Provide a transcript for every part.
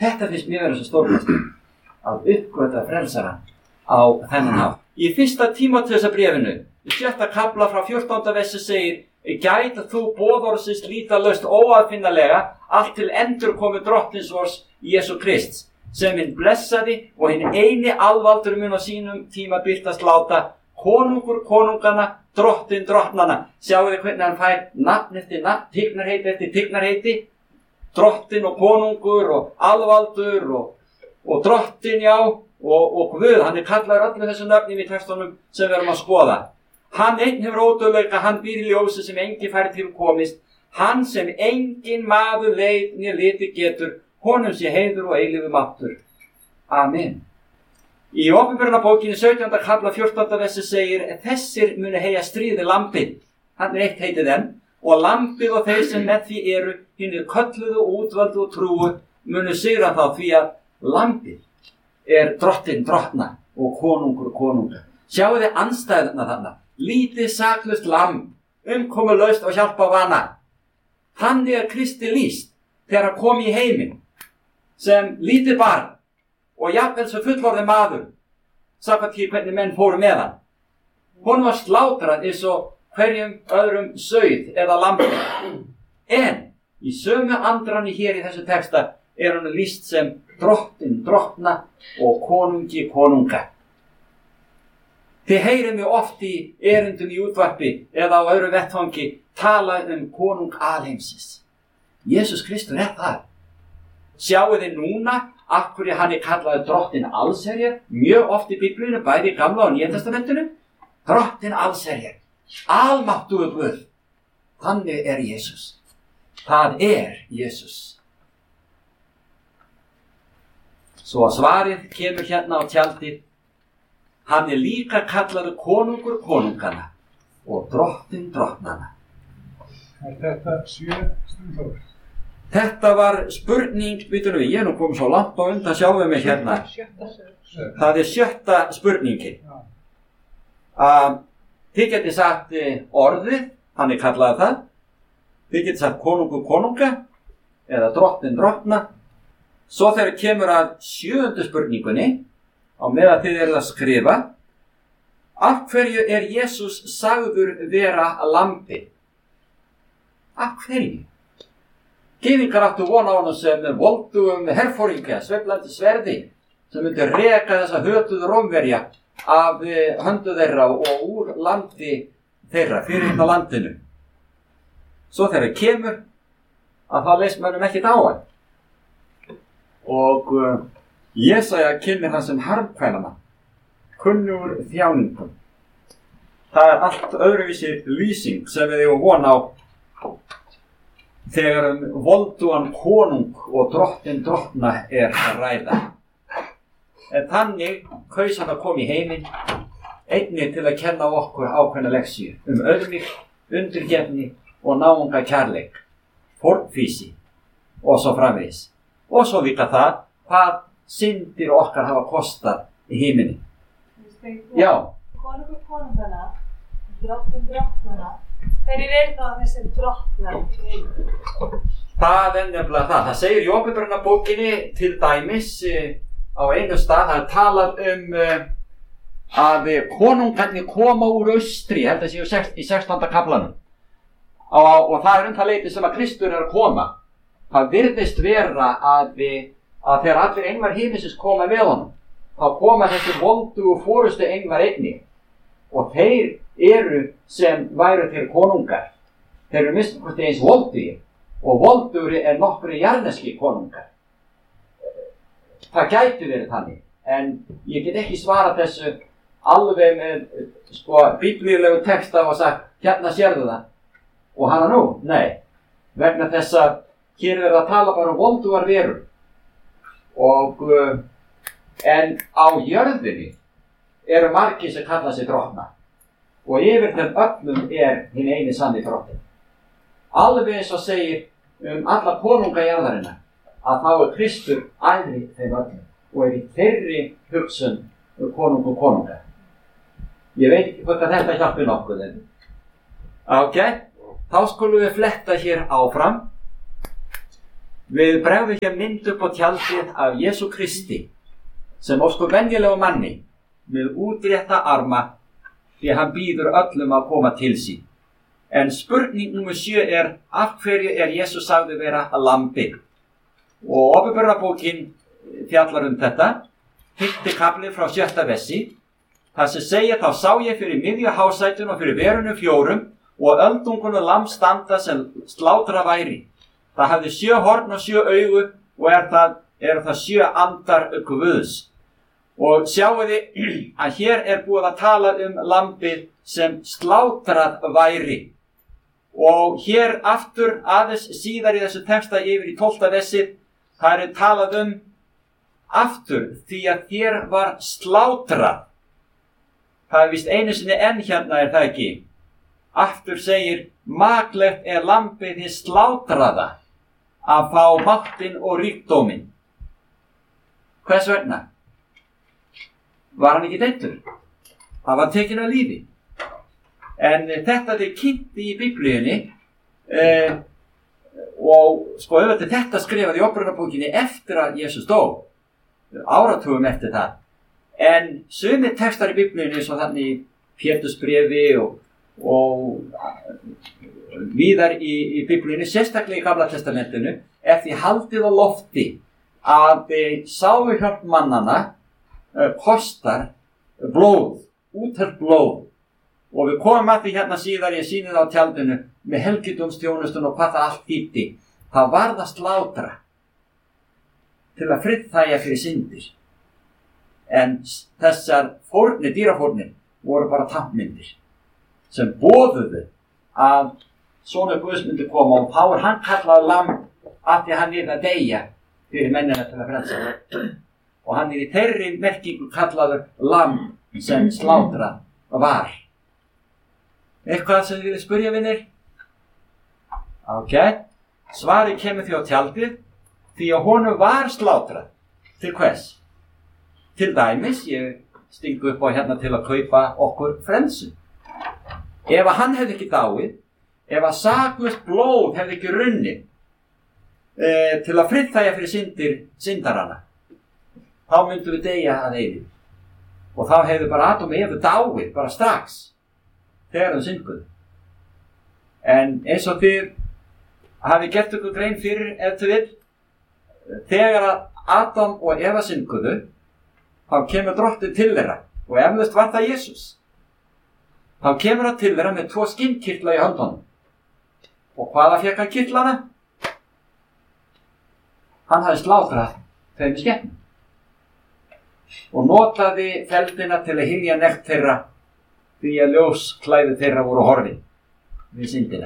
Þetta finnst mér vera svo stórkostlegt að uppgötva frelsarann á þennan hátt. Í 1. Tímóteusarbréfinu, í 6. kafla frá 14. versi segir: Gæt þú boðorðsins lýtalaust óaðfinnalega allt til endurkomu drottins vors Jesú Krists, sem hinn blessaði og hinn eini alvaldur mun á sínum tíma birtast láta, konungur konungana, drottin drottnanna. Sjáu þið hvernig hann fær nafn eftir nafn, tignarheiti eftir tignarheiti, drottin og konungur og alvaldur og drottin, já, og Guð. Hann kallaður öllu þessu nöfnum í textunum sem við erum að skoða. Hann einn hefur ódauðleika, hann býr í ljósi sem enginn fær til komist, hann sem enginn maður veit né liti getur, honum sé heiður og eilífur máttur. Amen. Í Opinberunarbókinni 17. kafla 14. versi segir: Þessir munu heyja stríði lambið, hann eitt heitið enn, og lambið og þeir sem með því eru, hinir kölluðu, útvöldu og trúu, munu sigra þá, því að lambið drottin drottna og konungur konunga. Sjáu þið andstæðuna þarna, lítið saklaust lamb, umkomulaust og hjálpavana. Þannig Kristi lýst þegar hann kom í heiminn sem lítið barn og jafnvel sem fullorðinn maður, samkvæmt því hvernig menn fóru með hann. Hún var slátrað eins og hverjum öðrum sauð eða lambi. En í sömu andranni hér í þessu texta hann lýst sem drottin drottna og konungi konunga. Þið heyrið mig oft í erindum í útvarpi eða á öðru vettvangi tala konung alheimsins. Jesús Kristur það. Sjáu þið núna af hverju hann kallaður drottin allsherjar, mjög oft í Biblíunni, bæði í Gamla og Nýja testamentinu. Drottin allsherjar, almáttugur Guð. Þannig Jesús. Það Jesús. Svo svarið kemur hérna á tjaldið. Hann líka kallaður konungur konungana og drottin drottnanna. Þetta 7 stundar? Þetta var spurning, við, ég er nú komið svo langt á undan, sjáum mig hérna. Það 7. spurningin. Þið getið sagt orðið, hann kallaði það. Þið getið sagt konungur konunga eða drottin drottna. Svo þegar kemur að 7. spurningunni, á meðan þið eruð að skrifa: Af hverju Jesús sagður vera lambi? Af hverju? Gyðingar áttu von á honum sem voldugum herforingja, sveiflandi sverði, sem myndi reka þessa hötuðu Rómverja af höndu þeirra og úr landi þeirra, fyrir hérna landinu. Svo þegar kemur að það leist mönnum ekkert á hann. Og Jesaja kynnir hann sem harmkvælana, kunnugur þjáningum. Það allt öðruvísi lýsing sem við eigum von á þegar voldugan konung og drottin drottna að ræða. En þannig kaus hann að koma í heiminn, einnig til að kenna okkur ákveðna leksíu auðmýkt, undirgefni og náunga kærleik, fórnfýsi og svo framvegis. Og svo líka það hvað syndir okkar hafa kostað í heiminni. Já. Konungur konungana, drottin drottnanna, hverjir það þessi drottnar í heiminum? Það nefnilega það. Það segir í Opinberunarbókinni til dæmis á einu stað, það talað að konungarnir koma úr austri, held að séu í 16. kaflanum. Og það það leyti sem að Kristur að koma. Það virðist vera að þegar allir englar himinsins koma með honum, þá koma þessi voldugu forustu englar einnig. Og þeir sem væru til konungar. Þeir mistum hvort eins voldugir, og voldugri nokkru jarneski konungar. Það gæti verið þannig, en ég get ekki svarað þessu alveg með biblíulegu texta og sagt, hérna sérðu það, og hana nú, nei, vegna þess að hér að tala bara voldugar verur. En á jörðinni margir sem kalla sig drottna, og yfir þeim öllum hinn eini sanni drottin. Alveg eins og segir alla konunga jarðarinnar, að þá Kristur æðri þeim öllum og í þeirri hugsun konungur konunga. Ég veit ekki hvort að þetta hjálpi nokkuð. Ok, þá skulum við fletta hér áfram. Við bregðum hér mynd upp á tjaldið af Jesú Kristi sem óskum venjulegu manni með útrétta arma því hann býður öllum að koma til sín. En spurning númer 7 af hverju Jesús sagði vera lambið? Og Åpenbarabókin fjallar þetta, 5. kafli frá 7. versi. Það sem segir þá sá ég fyrir miðju hásætun og fyrir verunum 4 og öldungunum lamb standa sem slátra væri. Það hafði 7 horn og 7 augu og eru það 7 andar Guðs. Og sjáu þið að hér búið að tala lambið sem slátrað væri. Og hér aftur aðeins síðar í þessu texta yfir í 12. versið, það talað aftur því að hér var slátrað. Það víst einu sinni enn hérna það ekki. Aftur segir, maklegt lambið hið slátraða að fá máttinn og ríkdóminn. Hvers vegna? Var hann ekki deyndur? Það var tekinn af lífi. En þetta kynnti í Biblíunni og sko auðvitað þetta skrifaði í Åpenbarabókinni eftir að Jesús dó, áratugum eftir það. En sumir textar í Biblíunni, svo þannig í Pétursbréfi og víðar í Biblíunni, sérstaklega í Gamla testamentinu, því haldið á lofti að sáluhjálp mannanna kostar blóð, úthelt blóð. Og við komum að því hérna síðar, ég sýni það á tjaldinu, með helgidómsþjónustun og hvað það allt þýddi. Það varð að slátra til að friðþægja fyrir syndir. En þessar fórnir, dýrafórnir, voru bara táknmyndir sem boðuðu að svona Guðs myndi koma og þá hann kallaði lamb af því að hann að deyja fyrir mennina til að frelsa. Og hann í þeirri merkingu kallaður lamb sem slátrað var. Eitthvað sem þið spyrja vinir? Ok, svarið kemur því á tjaldið því að honum var slátrað. Til hvers? Til dæmis, ég stingu upp á hérna til að kaupa okkur frelsu. Ef að hann hefði ekki dáið, ef að saklaust blóð hefði ekki runnið til að friðþægja fyrir syndarana, þá myndum við deyja að eilífu. Og þá hefði bara Adam og Evu dáið, bara strax, þegar þau synguðu. En eins og þið hafi gert ykkur grein fyrir, ef þið vill, þegar Adam og Eva synguðu, þá kemur Drottinn til þeirra, og eflaust var það Jesús. Þá kemur hann til þeirra með 2 skinnkirtla í höndunum. Og hvaða fékk hann kirtlana? Hann hafði slátrað 2 skepnum. Og notaði feldina til að hylja nekt þeirra því að ljósklæði þeirra voru horfin við syndina.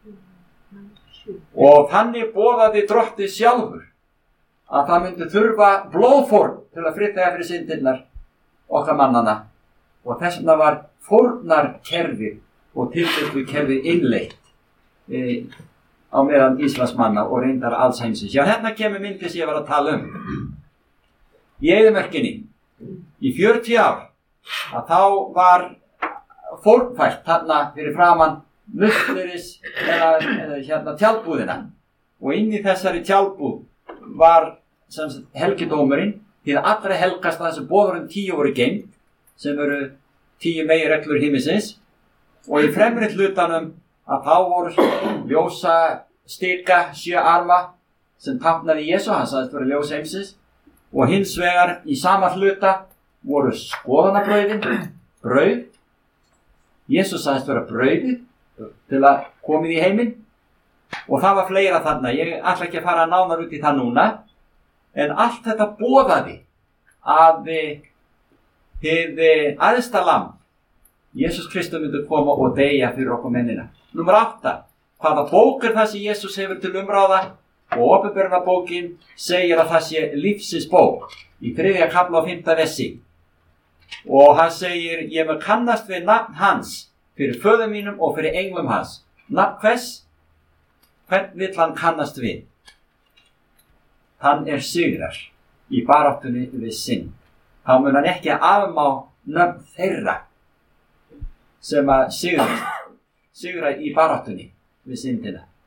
Og þannig boðaði Drottinn sjálfur að það myndi þurfa blóðfórn til að friðþægja fyrir syndirnar okkar mannana. Og þess vegna var fórnarkerfið og tilbyrgjukerfið innleitt á meðan Íslandsmanna og reyndar alls heimsins. Já, hérna kemur myndið sem ég var að tala Í eyðimörkinni í 40 ár að þá var fórnfært þarna fyrir framan musteris eða tjaldbúðina. Og inn í þessari tjaldbúð var helgidómurinn, því að allra helgast að þessu boðurum 10 voru geymd, sem eru 10 meginreglur himinsins, og í fremri hlutanum að þá voru ljósa stika 7 arma sem táknaði Jesú, hann sagðist vera ljós heimsins, og hins vegar í sama hluta voru skoðanabrauðin, brauð. Jesú sagðist vera brauðið til að komið í heiminn, og það var fleira þarna. Ég ætla ekki að fara nánar út í það núna, en allt þetta boðaði að hið æðsta lamb, Jesús Kristus, myndi koma og deyja fyrir okkur mennina. Númer 8. Hvaða bók það sem Jesús hefur til umráða? Og Åpenbarabókin segir að það sé lífsins bók í 3. kafla og 5. versi. Og hann segir, ég mun kannast við nafn hans fyrir föður mínum og fyrir englum hans. Nafn hvers? Hvern vill hann kannast við? Hann sigrar í baráttunni við synd. Þá mun hann ekki afmá nöfn þeirra sem að sigra í baráttunni við syndina.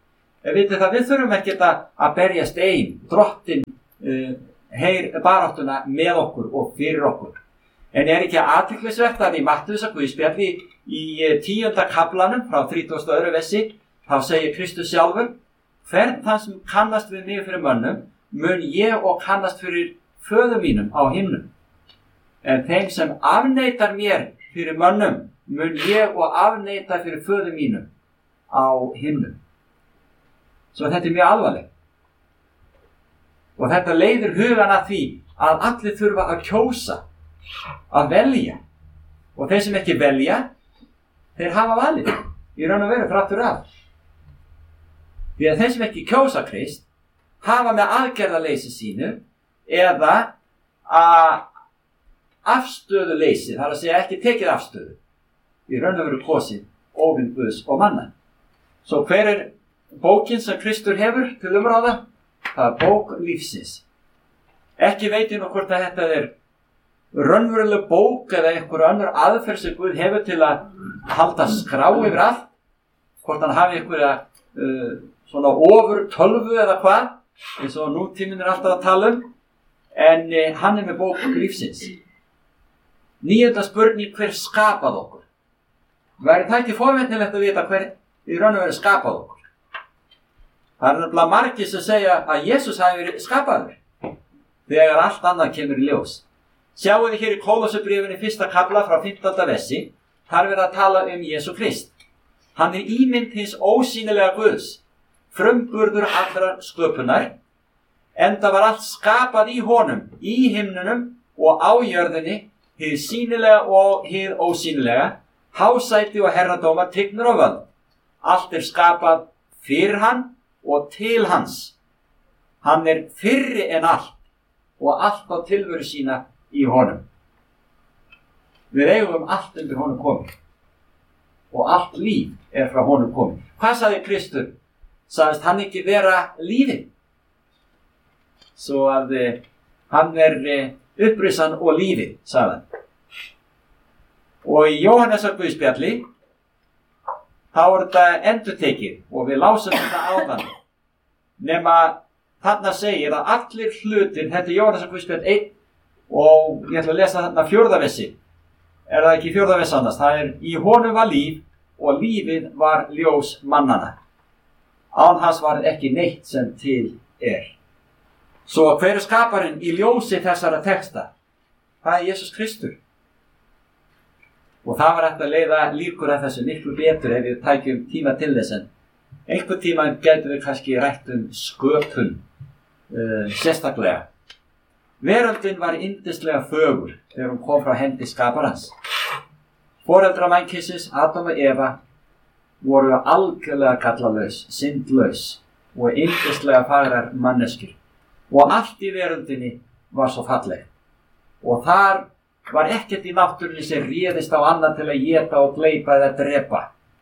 Vitið það, við þurfum ekkert að berjast ein, drottin heyr baráttuna með okkur og fyrir okkur. En ekki athyglisvert að í Mattheusar guðspjalli í 10. kaflanum frá 32. versi, þá segir Kristus sjálfur: hvern þann sem kannast við mig fyrir mönnum, mun ég og kannast fyrir föður mínum á himnum. En þeim sem afneitar mér fyrir mönnum, mun ég og afneita fyrir föður mínum á himnum. Svo þetta mjög alvarlegt. Og þetta leiðir hugan að því að allir þurfa að kjósa, að velja. Og þeir sem ekki velja, þeir hafa valið í raun og veru þráttur af. Því að þeir sem ekki kjósa Krist hafa með aðgerðaleysi sínu eða afstöðuleysi, það er að segja ekki tekið afstöðu, í raun og veru kosið óvinn Guðs og manna. Svo hver er bókin sem Kristur hefur til umráða? Það er bók lífsins. Ekki veit ég nú hvort að þetta er raunveruleg bók eða einhver önnur aðferð sem Guð hefur til að halda skrá yfir allt, hvort hann hafi einhverja svona ofur tölvu eða hvað, eins og nútíminn er alltaf að tala um, en hann er með bók lífsins. 9. spurning: hver skapað okkur? Væri það ekki forvitnilegt að vita hver í raun og veru skapað okkur? Það er nefnilega margir sem segja að Jesús hafi verið skapaður þegar allt annað kemur í ljós. Sjáum við hér í Kólossebréfinu 1. kafla frá 15. versi, þar verið að tala um Jesú Krist. Hann er ímynd hins ósýnilega Guðs, frumburður allrar sköpunar, enda var allt skapað í honum, í himnunum og á jörðinni, hið sýnilega og hið ósýnilega, hásæti og herradóma, tignur og völd. Allt er skapað fyrir hann og til hans. Hann er fyrri en allt og allt á tilveru sína í honum. Við eigum allt undir honum komið og allt líf er frá honum komið. Hvað sagði Kristur? Sagðist hann ekki vera lífið? Svo að hann er upprisan og lífið, sagði hann. Og í Jóhannesar guðspjalli þá er þetta endurtekið og við lásum þetta áðan, nema þarna segir að allir hlutir, þetta er Jóhannesar guðspjall 1 og ég ætla að lesa þarna 4. versi, er það ekki 4. vers annars, það er: í honum var líf og lífið var ljós mannanna, án hans var ekki neitt sem til er. Svo hver er skaparinn í ljósi þessara texta? Það er Jesús Kristur. Og það var hægt að leiða líkur að þessu miklu betur ef við tækjum tíma til þess, en einhvern tíma getum við kannski rætt um sköpun sérstaklega. Veröldin var yndislega fögur þegar hún kom frá hendi skaparans. Foreldrar mannkynsins, Adam og Eva, voru algjörlega gallalaus, syndlaus og yndislega fagrar manneskjur. Og allt í veröldinni var svo fallegt. Og þar var ekkert í náttúrunni sem réðist á annað til að éta og gleypa eða drepa.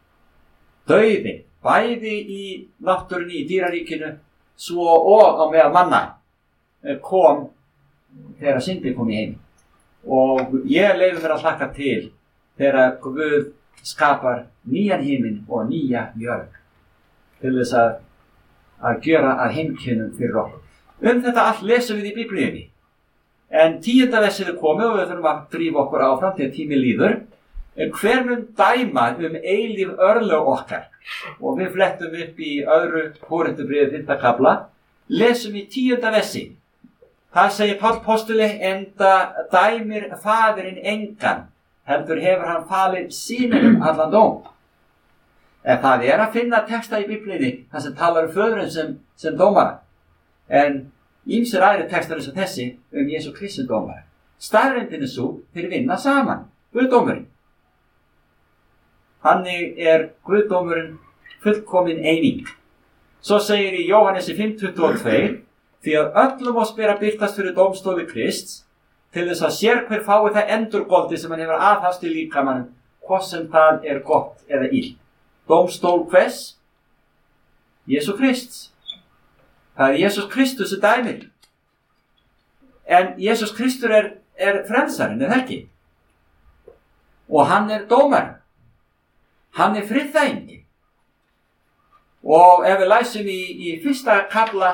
Dauði, bæði í náttúrunni, í dýraríkinu, svo og á meðal manna, kom þegar syndin kom í heim. Og ég leyfi mér að hlakka til þegar Guð skapar nýjan himinn og nýja jörð til þess að gjöra að heimkynnum fyrir okkur. Þetta allt lesum við í Biblíunni. En 10. versið er komið og við þurfum að drífa okkur áfram til tími líður. Hver mun dæma eilíf örlög okkar? Og við flettum upp í 2. Kórinthubréfi 5. kafla, lesum í 10. versi. Það segir Páll postuli: enda dæmir faðirinn engan, heldur hefur hann falið sýninum allan dóm. En það er að finna texta í Biblíunni þar sem talar föðurinn sem dómara. En ýmsir aðrir textar eins og þessi Jesú Kristi dómara. Staðreyndin er svo, þeir vinna saman, Guðdómurinn. Þannig er Guðdómurinn fullkomin eining. Svo segir í Jóhannesi 5:22: því að öllum oss ber að birtast fyrir dómstóli Krists, til þess að sér hver fái það endurgoldi sem hann hefur aðhafst í líkamanum, hvort sem það er gott eða illt. Dómstól hvers? Jesú Krists. Það er Jesús Kristus sem dæmir. En Jesús Kristur er frelsarinn, er það ekki? Og hann er dómar. Hann er friðþægingi. Og ef við læsum í fyrsta kafla,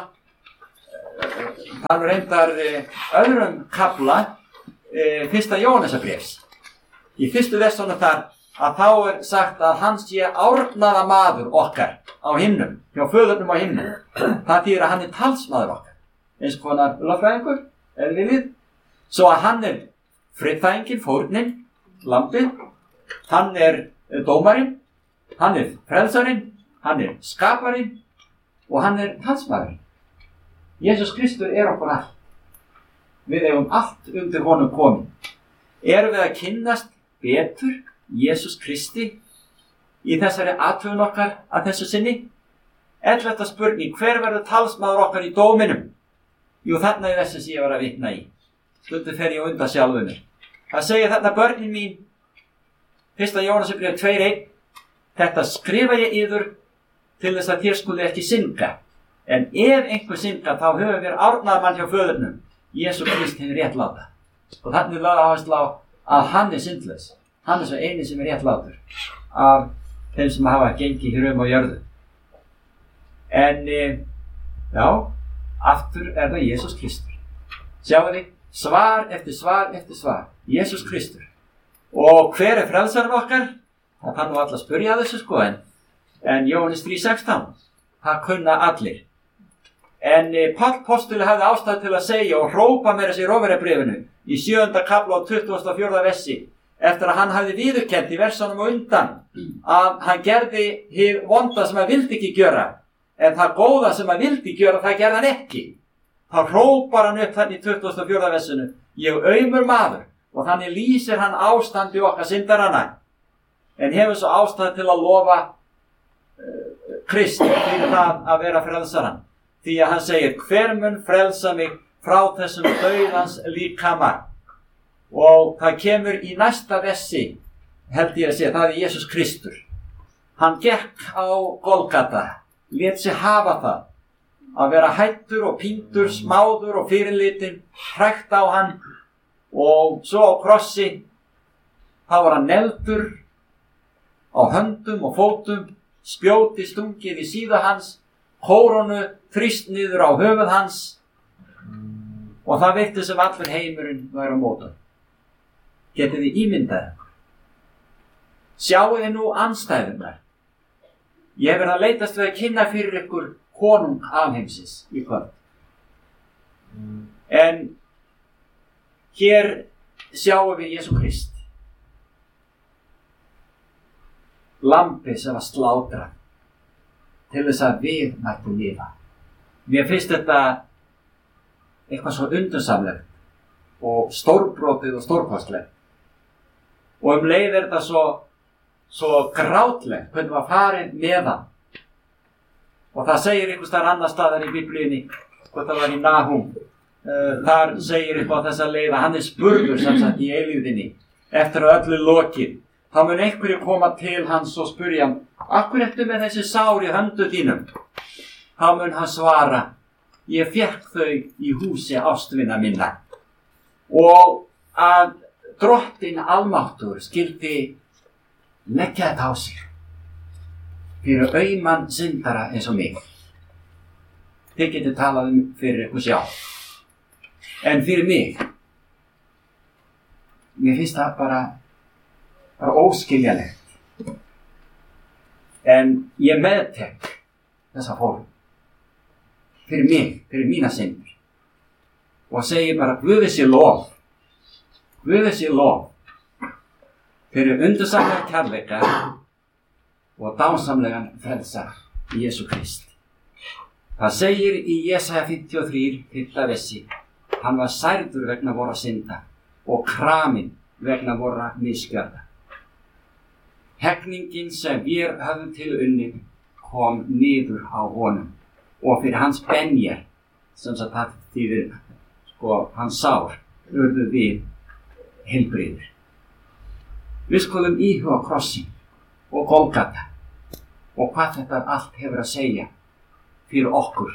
hann reyndar öðrum kafla fyrsta Jóhannesarbréfs. Í fyrstu versunum þar að þá sagt að hann sé árnaða maður okkar á himnum, hjá föðurnum á himnum. Það þýðir að hann talsmaður okkar, eins konar lögfræðingur, eða viljið. Svo að hann friðþægingin, fórnin, lambið, hann dómarinn, hann frelsarinn, hann skaparinn og hann talsmaðurinn. Jesús Kristur okkur allt. Við eigum allt undir honum komin. Erum við að kynnast betur Jesús Kristi í þessari athugun okkar að þessu sinni? 11. spurning, hver verður talsmaður okkar í dóminum? Jú, þarna þessi sem ég var að vitna í. Stundum fer ég undan sjálfum mér. Það segir þarna börnin mín, 1. Jóhannesarbréf 2:1, þetta skrifa ég yður til þess að þér skuli ekki synga. En ef einhver synga, þá höfum við árnaðan mann hjá föðurnum, Jesú Krist hefur réttláta. Og þannig lögð áherslu á að hann syndlaus. Hann svo eini sem réttlátur af þeim sem hafa gengið hér á jörðu. En, já, aftur það Jesús Kristur. Sjáu þið, svar eftir svar eftir svar. Jesús Kristur. Og hver frelsarinn okkar? Það kann nú alla spyrja þessu sko, en Jóhannes 3:16, það kunna allir. En Páll postuli hafði ástæðu til að segja og hrópa með þessi Rómverjabréfinu í 7. kafla og 24. versi, eftir að hann hafði viðurkennt í versunum og undan að hann gerði hið vonda sem hann vildi ekki gjöra, en það góða sem hann vildi gjöra, það gerði hann ekki. Þá hrópar hann upp þannig í 24. versinu, ég aumur maður, og þannig lýsir hann ástandi okkar syndaranna, en hefur svo ástæðu til að lofa Krist fyrir það að vera frelsaran. Því að hann segir, hver mun frelsa mig frá þessum dauðans líkama? Og það kemur í næsta versi, held ég að segja, það Jesús Kristur. Hann gekk á Golgata, lét sig hafa það, að vera hættur og píndur, smáður og fyrirlitin, hrækt á hann, og svo á krossi, þá var hann negldur á höndum og fótum, spjóti stungið í síða hans, kórónu þrýst niður á höfuð hans, og það virtist sem allur heimurinn væri á móti. Getið þið ímyndað ykkur? Sjáu þið nú andstæðurnar. Ég hef verið að leitast við að kynna fyrir ykkur konung alheimsins í kvöld. En hér sjáum við Jesú Krist. Lambið sem var slátrað til þess að við mættum lifa. Mér finnst þetta eitthvað svo undursamlegt og stórbrotið og stórkostlegt. Og leið þetta svo grátlegt, hvernig var farið með hann. Og það segir einhvers staðar annar staðar í Biblíunni, hvort það var í Nahum, þar segir eitthvað á þessa leið að hann spurður sem sagt í eilífðinni, eftir að öllu lokið. Þá mun einhverju koma til hans og spyrja hann, af hverju ertu með þessi sár í höndu þínum? Þá mun hann svara, ég fékk þau í húsi ástvina minna. Og að Drottinn almáttur skyldi leggja þetta á sig fyrir auman syndara eins og mig. Þið getið talað fyrir ykkur sjálf. En fyrir mig, mér finnst það bara óskiljanlegt. En ég meðtek þessa fórn fyrir mig, fyrir mína syndir. Og segi bara, Guði sé lof. Guði sé lof fyrir undursamlega kærleika og dásamlegan frelsar í Jesú Krist. Það segir í Jesaja 53, 1. versi, hann var særður vegna vorra synda og kraminn vegna vorra misgjörða. Heggningin sem við höfum til unnið kom niður á honum og fyrir hans benjar, sem sagt það þýðir, hans sár, urðu við heilbrigðir. Við skulum íhuga krossin og Golgata og hvað þetta allt hefur að segja fyrir okkur.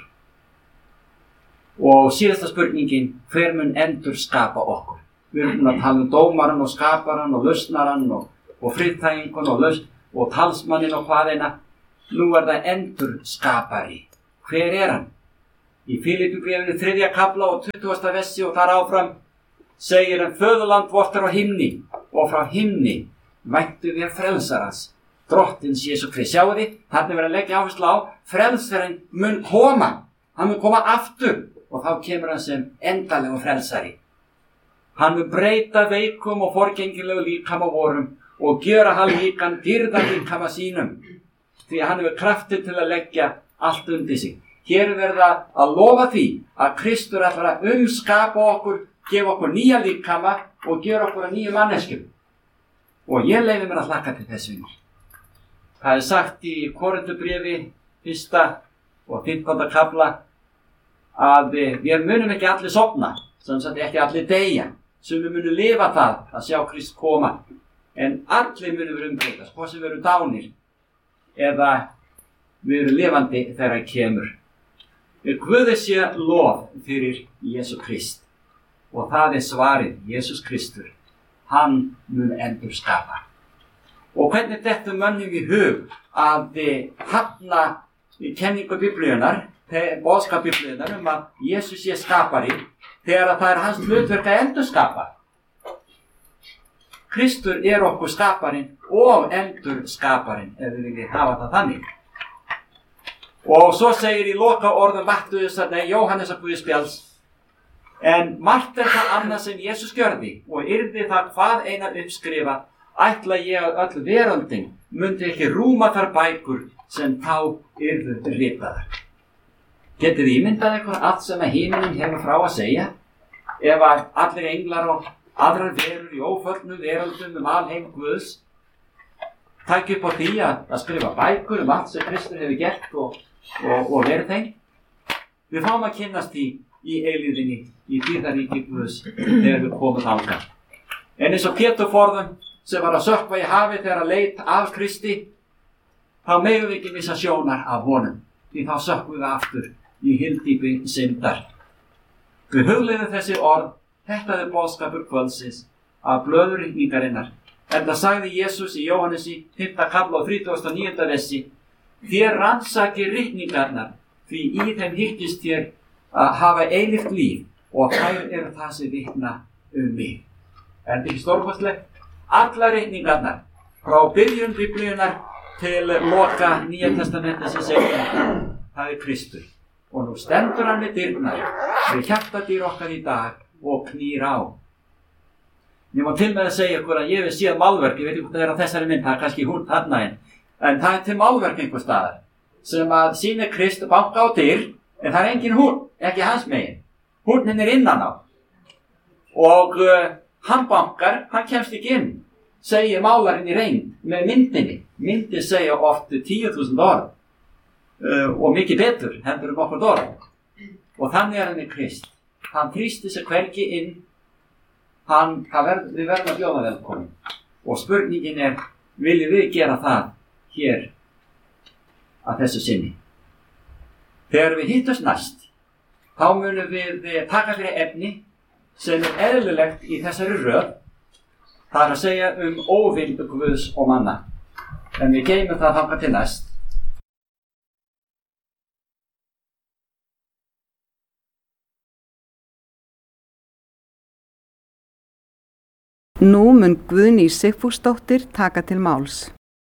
Og síðasta spurningin, hver mun endur skapa okkur? Við erum að tala dómaran og skaparan og lausnaran og friðþægingun og talsmannin og hvaðeina. Nú það endurskapari. Hver hann? Í Filippíubréfinu 3. kafla og 20. versi og þar áfram segir föðurland vort á himni og frá himni væntu við frelsarans, drottins Jesú Krist. Sjáu þið, þarna verið að leggja áherslu á, frelsarinn mun koma, hann mun koma aftur og þá kemur hann sem endalegu frelsari. Hann mun breyta veikum og forgengilegu líkama vorum og gjöra hann líkan dýrða líkama sínum, því að hann hefur krafti til að leggja allt undir sig. Hér verða að lofa því að Kristur ætlar að umskapa okkur, gefa okkur nýja líkama og gera okkur að nýju manneskjum. Og ég leyfi mér að hlakka til þess vinur. Það sagt í Korintubréfi 1. og 15. kafla að við munum ekki allir sofna, sem sagt ekki allir deyja, sem við munum lifa það að sjá Krist koma. En allir munum við umbreytast, hvort sem við erum dánir eða við erum lifandi þegar hann kemur. Guði sé lof fyrir Jesú Krist og það svarið, Jesús Kristur, hann mun endurskapa. Og hvernig þetta mönnum í hug að hafna kenningu Biblíunar, boðskap Biblíunar að Jesús sé skapari, þegar að það hans hlutverk að endurskapa. Kristur okkur skaparinn og endurskaparinn, ef við viljum hafa það þannig. Og svo segir í loka orðum Jóhannesar Guðspjalls, en margt það annað sem Jesús gjörði og yrði það hvað eina uppskrifa, ætla ég að öll veröldin mundi ekki rúma þar bækur sem þá yrðu ritaðar. Getið ímyndað ykkur allt sem að himinin hefur frá að segja? Ef að allir englar og aðrar verur í óföllnum veröldum alheim Guðs tækja upp á því að skrifa bækur allt sem Kristur hefur gert og verið þeim. Við fáum að kynnast því í eilíðinni, í dýrðaríki Guðs þegar við komum þangað. En eins og Pétur forðum sem var að sökkva í hafi þegar að leit af Kristi, þá megum við ekki missa sjónar af honum, því þá sökkvum við aftur í hyldýpi syndar. Við hugleiðum þessi orð, þetta boðskapur kvöldsins af blöður ritningarinnar. Enda sagði Jesús í Jóhannesi 5. kafla og 39. versi, þér rannsakið ritningarnar, því í þeim hyggist þér að hafa eilíft líf og þær það sem vitna mig. Er þetta ekki stórkostlegt? Allar ritningarnar, frá byrjun Biblíunar til loka Nýja testamenti sem segir það Kristur. Og nú stendur hann við dyrnar, við hjartadýr okkar í dag og knýr á. Ég má til með að segja ykkur að ég hef séð málverk, ég veit ekki hvað það á þessari mynd, það kannski hún þarna en það til málverk einhver staðar sem að sýnir Krist banka á dyr, en það engin hún, ekki hans megin. Húninn innan á. Og hann bankar, hann kemst ekki inn, segir málarinn í reynd með myndinni. Myndir segja oft 10.000 orð og mikið betur heldur okkur orð. Og þannig hann með Krist. Hann þrýsti sig hvergi inn, við verðum að bjóða velkomin. Og spurningin viljum við gera það hér að þessu sinni? Þegar við hittust næst, þá munum við taka fyrir efni sem eðlilegt í þessari röð, það að segja óvild Guðs og manna. En við geymum það þangað til næst. Nú mun Guðný Sigfúsdóttir taka til máls.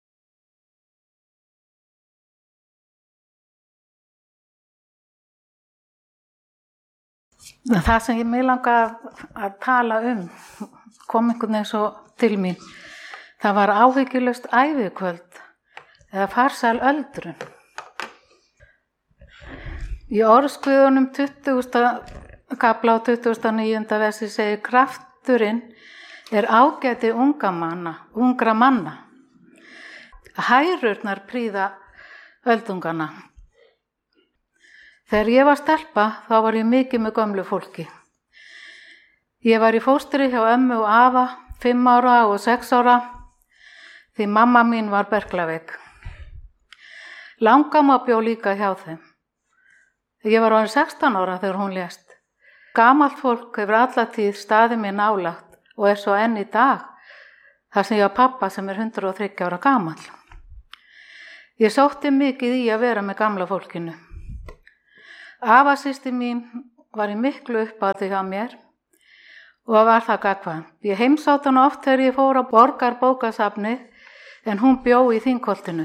Það sem ég mig langa að tala kom einhvern veginn svo til mín. Það var áhyggjulaust ævikvöld eða farsæl öldrun. Í Orðsguðunum 20. kafla og 29. versi segir krafturinn ágæti ungra manna. Hærurnar prýða öldungana. Þegar ég var stelpa, þá var ég mikið með gömlu fólki. Ég var í fóstri hjá ömmu og afa, 5 ára og 6 ára, því mamma mín var berklaveik. Langamma bjó líka hjá þeim. Ég var orðin 16 ára þegar hún lést. Gamalt fólk hefur alla tíð staðið mér nálagt og svo enn í dag, þar sem ég á pappa sem 103 ára gamall. Ég sótti mikið í að vera með gamla fólkinu. Afasystir mín var í miklu uppáhaldi hjá mér og var það gagnkvæmt. Ég heimsátt hana oft þegar ég fór á Borgarbókasafni en hún bjó í Þingholtinu.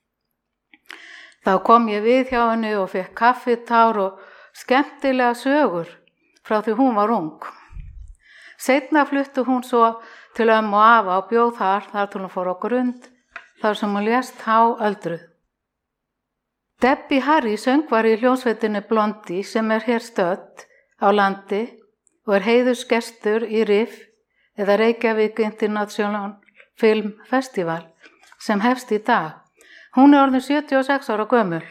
Þá kom ég við hjá henni og fekk kaffitár og skemmtilega sögur frá því hún var ung. Seinna flutti hún svo til ömmu og afa og bjó þar til hún fór á Grund, þar sem hún lést öldruð. Debbie Harry söngvari í hljómsveitinni Blondie sem hér stödd á landi og heiðursgestur í RIF eða Reykjavík International Film Festival sem hefst í dag. Hún orðin 76 ára gömul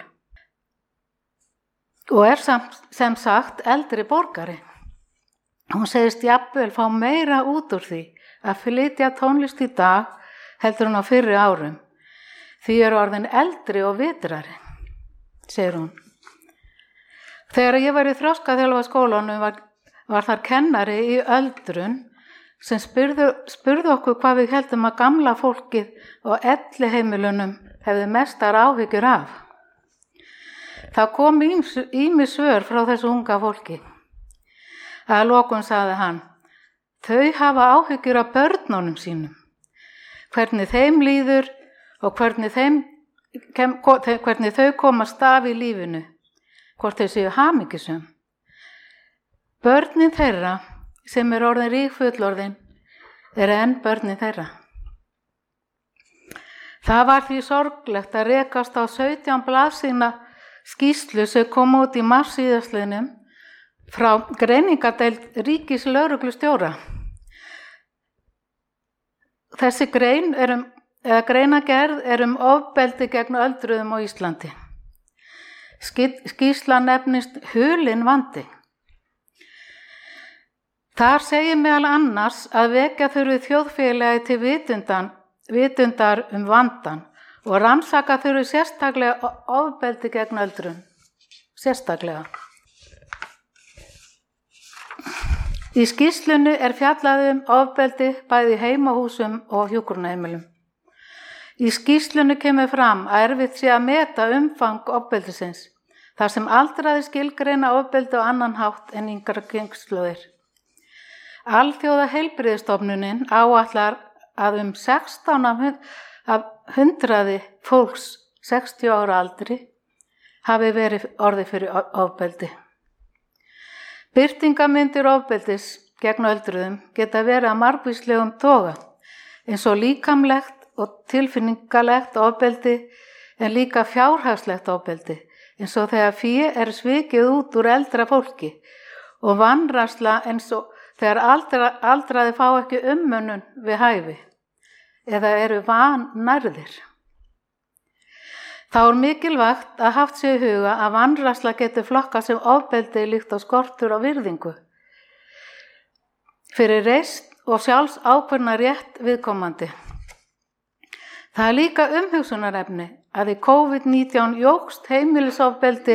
og sem sagt eldri borgari. Hún segist jafnvel fá meira út úr því að flytja tónlist í dag heldur hún á fyrri árum. Því orðin eldri og vitrari, segir hún. Þegar ég var í Þroskaþjálfaskólanum var þar kennari í öldrun sem spurði okkur hvað við heldum að gamla fólkið og elliheimilunum hefði mestar áhyggjur af. Það kom ýmis svör frá þessu unga fólki. Að lokum sagði hann, þau hafa áhyggjur af börnunum sínum, hvernig þeim líður og hvernig þau komast af í lífinu, hvort þau séu hamingjusöm. Börnin þeirra sem orðin ríkfullorðin enn börnin þeirra. Það var því sorglegt að rekast á 17 blaðsíðna skýrslu sem kom út í mars síðastliðnum frá greiningadeild ríkislögreglustjóra. Þessi greinagerð ofbeldi gegn öldruðum á Íslandi. Skýrslan nefnist Hulinn vandi. Þar segir meðal annars að vekja þurfi þjóðfélagi til vitundar vandan og rannsaka þurfi sérstaklega ofbeldi gegn öldrun. Sérstaklega. Í skýrslunni fjallað ofbeldi bæði í heimahúsum og hjúkrunarheimilum. Í skýrslunni kemur fram að erfitt sé að meta umfang ofbeldisins, þar sem aldraðir skilgreina ofbeldi á annan hátt en yngra kynslóðir. Alþjóða heilbrigðisstofnunin áætlar að 16 af 100 fólks 60 ára aldri hafi verið orðið fyrir ofbeldi. Birtingamyndir ofbeldis gegn öldruðum geta verið að margvíslegum toga, eins og líkamlegt og tilfinningalegt ofbeldi en líka fjárhagslegt ofbeldi, eins og þegar fé svikið út úr eldra fólki og vanræksla eins og þegar aldraði fá ekki umönnun við hæfi eða eru vannærðir. Þá mikilvægt að haft sig í huga að vanræksla getur flokkað sem ofbeldi líkt og skortur á virðingu fyrir reisn og sjálfsákvörðunarrétt viðkomandi. Það líka umhugsunarefni að í COVID-19 jókst heimilisofbeldi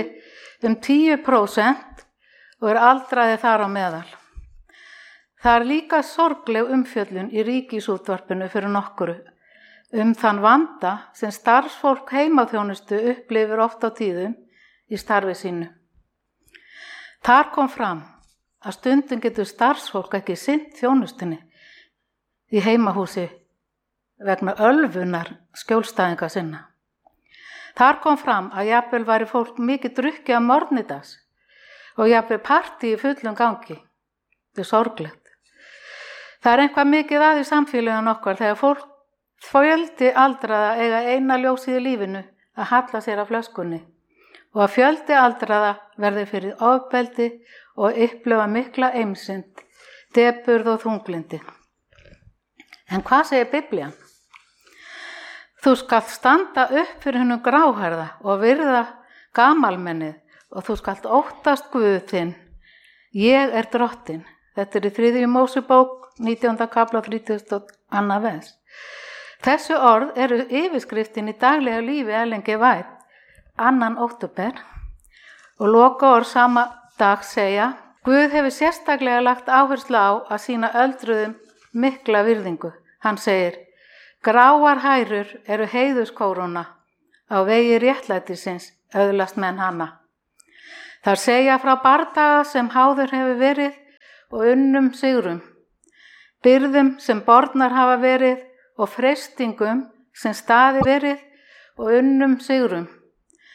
10% og aldraði þar á meðal. Það líka sorgleg umfjöllun í Ríkisútvarpinu fyrir nokkru þann vanda sem starfsfólk heimaþjónustu upplifir oft á tíðum í starfi sínu. Þar kom fram að stundum getur starfsfólk ekki sinnt þjónustunni í heimahúsi vegna ölvunar skjólstæðinga sinna. Þar kom fram að jafnvel væri fólk mikið drukkið að morgnidags og jafnvel partí í fullum gangi. Þetta sorglegt. Það eitthvað mikið að í samfélögum okkar þegar fólk fjöldi aldraða eiga eina ljósið í lífinu að halla sér af flöskunni og að fjöldi aldraða verði fyrir ofbeldi og upplifa mikla eimsind, depurð og þunglindi. En hvað segir Biblían? Þú skalt standa upp fyrir hennum gráhærða og virða gamalmennið og þú skalt óttast Guð þinn. Ég drottinn. Þetta í 3. Mósebók 19. kafla 32. vers. Þessu orð eru yfirskriftin í daglega lífi Ellen G. White, 2. október og lokaorð sama dag segja: Guð hefur sérstaklega lagt áherslu á að sýna öldruðum mikla virðingu. Hann segir: Gráar hærur eru heiðuskóróna á vegi réttlætisins öðlast menn hana. Þar segja frá bardaga sem háður hefur verið og unnum sigrum, byrðum sem bornar hafa verið og freistingum sem staði verið og unnum sigrum,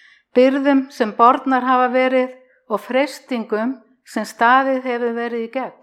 byrðum sem bornar hafa verið og freistingum sem staðið hefur verið í gegn.